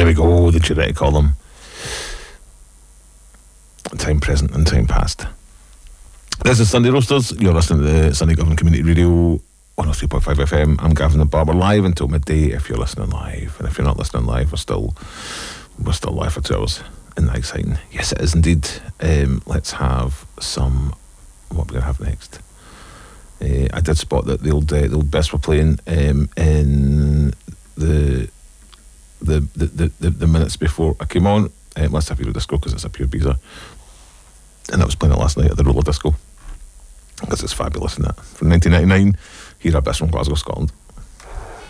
we go, the Giuretti column. Time present and time past. This is Sunday Roasters. You're listening to the Sunday Govan Community Radio 103.5 FM. I'm Gavin and Bob. We're live until midday if you're listening live. And if you're not listening live, we're still live for 2 hours. Isn't that exciting? Yes, it is indeed. Let's have some... What are we going to have next? I did spot that the old best were playing in the minutes before I came on. Let's have Eurodisco because it's a pure beezer. And I was playing it last night at the Roller Disco because it's fabulous, isn't it? From 1999, here are best from Glasgow, Scotland.